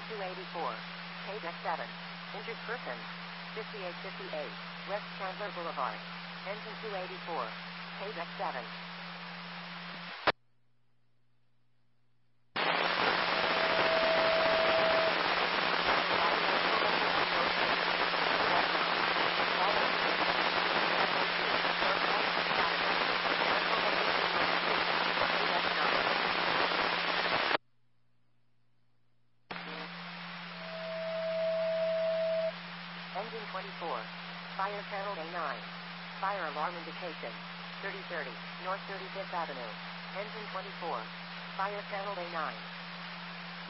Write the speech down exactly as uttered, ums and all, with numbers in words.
Engine two eighty-four. K deck seven. Injured person. fifty-eight fifty-eight. West Chandler Boulevard. Engine two eighty-four. K deck seven. Engine twenty-four. Fire channel A nine. Fire alarm indication. thirty thirty, North thirty-fifth Avenue. Engine twenty-four. Fire channel A nine.